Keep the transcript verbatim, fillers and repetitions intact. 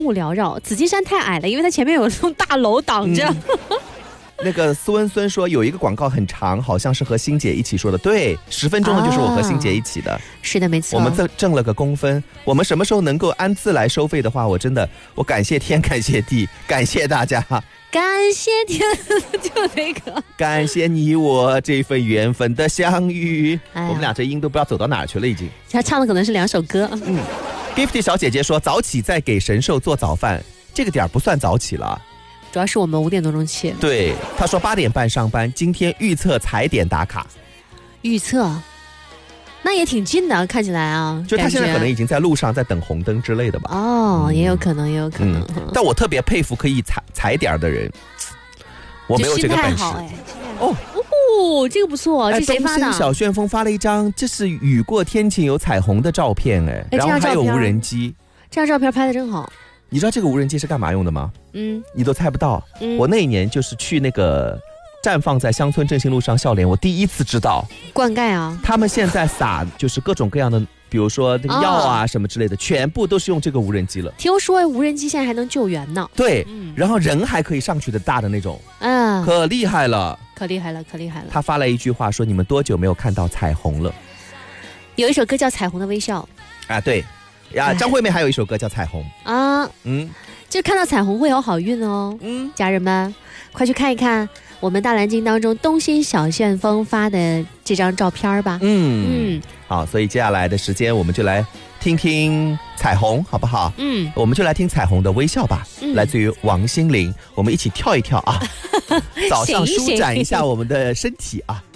雾缭绕，紫金山太矮了，因为它前面有那种大楼挡着。 嗯那个苏文孙说有一个广告很长，好像是和欣姐一起说的，对，十分钟的就是我和欣姐一起的。 啊、是的，没错。 我们挣挣了个公分。我们什么时候能够按次来收费的话，我真的我感谢天，感谢地，感谢大家， 感谢天，就那个， 感谢你我这份缘分的相遇。 哎、 我们俩这音都不知道走到哪儿去了，已经。 他唱的可能是两首歌。 嗯 ，Gifty 小姐姐说早起在给神兽做早饭，这个点不算早起了。 主要是我们五点多钟起。 对，他说八点半上班，今天预测踩点打卡。 预测，那也挺近的，看起来啊。 就他现在可能已经在路上，在等红灯之类的吧。 哦，嗯、也有可能，也有可能。 嗯、但我特别佩服可以踩踩点的人，我没有这个本事。 哎、 哦哦，这个不错，这谁发的？ 东升小旋风发了一张，这是雨过天晴有彩虹的照片，哎，然后还有无人机。 这张照片拍的真好。 你知道这个无人机是干嘛用的吗？ 嗯， 你都猜不到。 嗯， 我那一年就是去那个绽放在乡村振兴路上笑脸，我第一次知道灌溉啊。 他们现在撒就是各种各样的，比如说那个药啊什么之类的，哦、全部都是用这个无人机了。 听说无人机现在还能救援呢。 对，嗯、然后人还可以上去的大的那种， 嗯， 可厉害了， 可厉害了，可厉害了。 他发了一句话说：“你们多久没有看到彩虹了？” 有一首歌叫《彩虹的微笑》 啊，对。呀，张惠妹还有一首歌叫《彩虹》 啊， 嗯， 就看到彩虹会有好运哦，嗯，家人们快去看一看我们大蓝鲸当中东兴小旋风发的这张照片吧， 嗯嗯，好，所以接下来的时间我们就来听听彩虹，好不好？嗯，我们就来听彩虹的微笑吧，嗯、来自于王心凌，我们一起跳一跳啊，早上舒展一下我们的身体啊。